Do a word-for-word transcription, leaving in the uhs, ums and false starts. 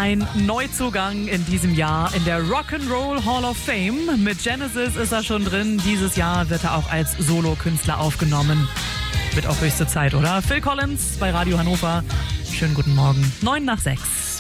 ein Neuzugang in diesem Jahr in der Rock'n'Roll Hall of Fame. Mit Genesis ist er schon drin. Dieses Jahr wird er auch als Solokünstler aufgenommen. Wird auch höchste Zeit, oder? Phil Collins bei Radio Hannover. Schönen guten Morgen. Neun nach sechs.